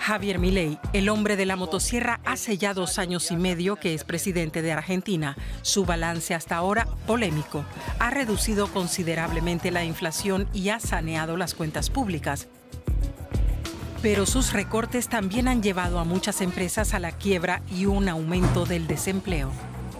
Javier Milei, el hombre de la motosierra, hace ya 2 años y medio que es presidente de Argentina. Su balance hasta ahora, polémico. Ha reducido considerablemente la inflación y ha saneado las cuentas públicas. Pero sus recortes también han llevado a muchas empresas a la quiebra y un aumento del desempleo.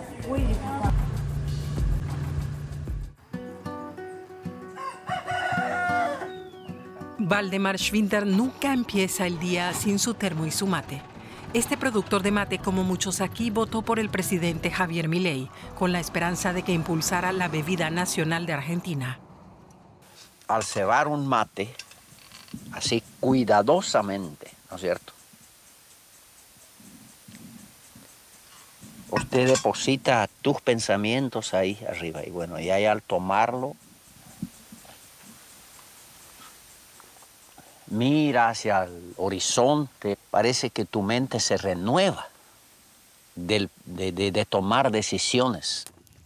Valdemar Schwinder nunca empieza el día sin su termo y su mate. Este productor de mate, como muchos aquí, votó por el presidente Javier Milei, con la esperanza de que impulsara la bebida nacional de Argentina. Al cebar un mate, así cuidadosamente, ¿no es cierto? Usted deposita tus pensamientos ahí arriba y bueno, y ahí al tomarlo, mira hacia el horizonte, parece que tu mente se renueva de tomar decisiones.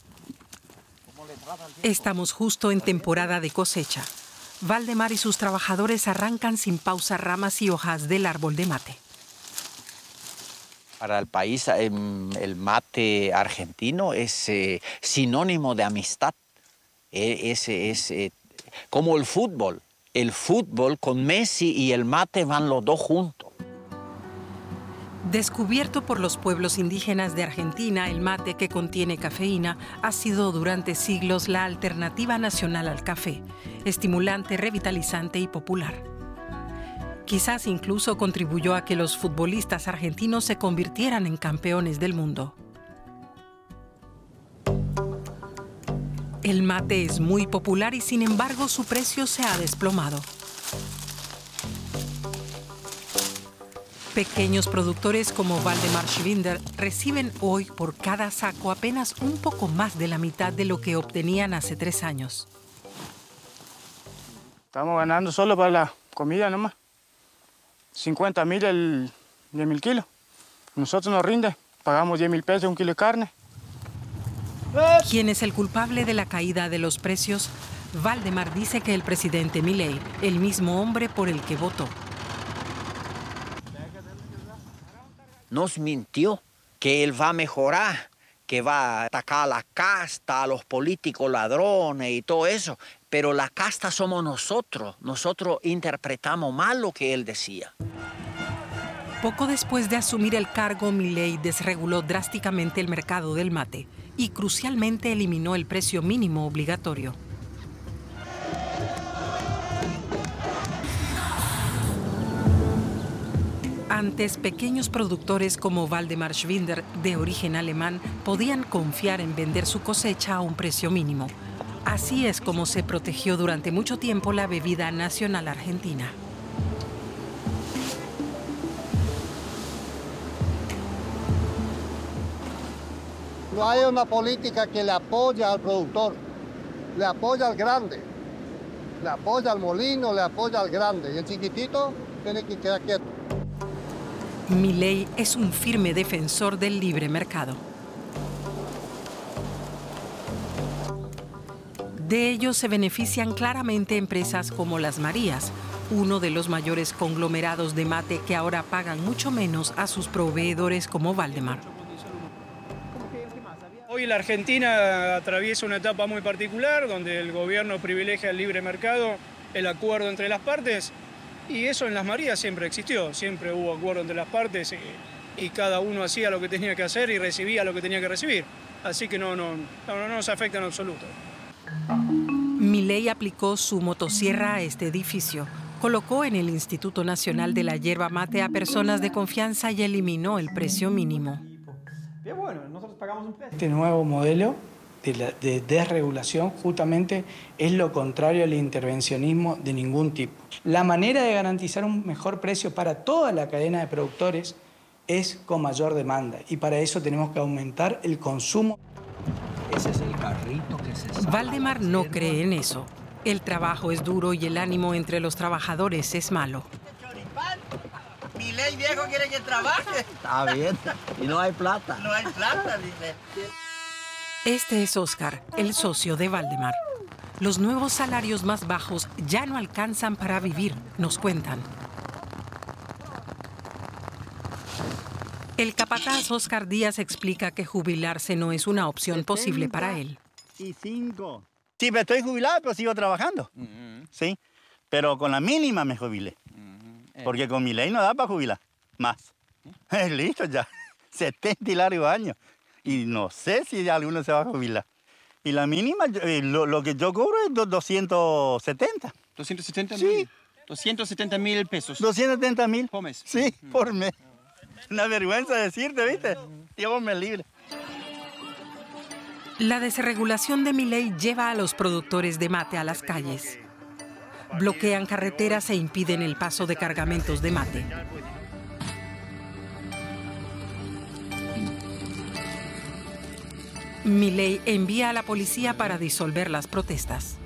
Estamos justo en temporada de cosecha. Valdemar y sus trabajadores arrancan sin pausa ramas y hojas del árbol de mate. Para el país, el mate argentino es sinónimo de amistad. Es como el fútbol. El fútbol con Messi y el mate van los dos juntos. Descubierto por los pueblos indígenas de Argentina, el mate, que contiene cafeína, ha sido durante siglos la alternativa nacional al café, estimulante, revitalizante y popular. Quizás incluso contribuyó a que los futbolistas argentinos se convirtieran en campeones del mundo. El mate es muy popular y, sin embargo, su precio se ha desplomado. Pequeños productores como Valdemar Schwinder reciben hoy por cada saco apenas un poco más de la mitad de lo que obtenían hace 3 años. Estamos ganando solo para la comida nomás. 50.000 el 10.000 kilos. Nosotros nos rinde, pagamos 10.000 pesos un kilo de carne. ¿Quién es el culpable de la caída de los precios? Valdemar dice que el presidente Milei, el mismo hombre por el que votó. Nos mintió que él va a mejorar, que va a atacar a la casta, a los políticos ladrones y todo eso. Pero la casta somos nosotros. Nosotros interpretamos mal lo que él decía. Poco después de asumir el cargo, Milei desreguló drásticamente el mercado del mate y crucialmente eliminó el precio mínimo obligatorio. Antes, pequeños productores como Valdemar Schwinder, de origen alemán, podían confiar en vender su cosecha a un precio mínimo. Así es como se protegió durante mucho tiempo la bebida nacional argentina. No hay una política que le apoya al productor, le apoya al grande, le apoya al molino, le apoya al grande. Y el chiquitito tiene que quedar quieto. Milei es un firme defensor del libre mercado. De ello se benefician claramente empresas como Las Marías, uno de los mayores conglomerados de mate que ahora pagan mucho menos a sus proveedores como Valdemar. Hoy la Argentina atraviesa una etapa muy particular donde el gobierno privilegia el libre mercado, el acuerdo entre las partes, y eso en Las Marías siempre existió, siempre hubo acuerdo entre las partes y cada uno hacía lo que tenía que hacer y recibía lo que tenía que recibir. Así que no nos afecta en absoluto. Milei aplicó su motosierra a este edificio, colocó en el Instituto Nacional de la Yerba Mate a personas de confianza y eliminó el precio mínimo. Este nuevo modelo de desregulación justamente es lo contrario al intervencionismo de ningún tipo. La manera de garantizar un mejor precio para toda la cadena de productores es con mayor demanda y para eso tenemos que aumentar el consumo. Ese es el carrito que se sale. Valdemar no cree en eso. El trabajo es duro y el ánimo entre los trabajadores es malo. Milei viejo quiere que trabaje. Está bien, y no hay plata. No hay plata, dice. Este es Oscar, el socio de Valdemar. Los nuevos salarios más bajos ya no alcanzan para vivir, nos cuentan. El capataz Oscar Díaz explica que jubilarse no es una opción posible para él. Sí, pero estoy jubilado, pero sigo trabajando. Sí, pero con la mínima me jubilé. Porque con mi ley no da para jubilar más. Listo ya, 70 y largos años. Y no sé si alguno se va a jubilar. Y la mínima, lo que yo cobro es 270. ¿270 Sí. mil? 270.000 pesos. 270.000. ¿Por mes? Sí, por mes. Una vergüenza decirte, ¿viste? Dios me libre. La desregulación de Milei lleva a los productores de mate a las calles. Bloquean carreteras e impiden el paso de cargamentos de mate. Milei envía a la policía para disolver las protestas.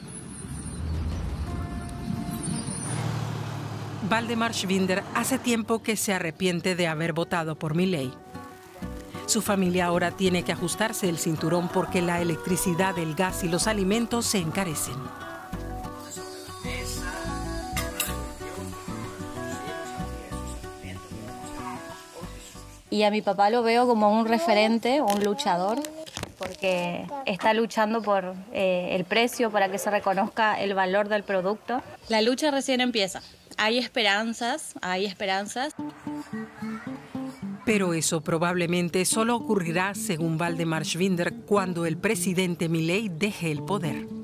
Valdemar Schwinder hace tiempo que se arrepiente de haber votado por Milei. Su familia ahora tiene que ajustarse el cinturón porque la electricidad, el gas y los alimentos se encarecen. Y a mi papá lo veo como un referente, un luchador, porque está luchando por el precio, para que se reconozca el valor del producto. La lucha recién empieza. Hay esperanzas, hay esperanzas. Pero eso probablemente solo ocurrirá, según Valdemar Schwinder, cuando el presidente Milei deje el poder.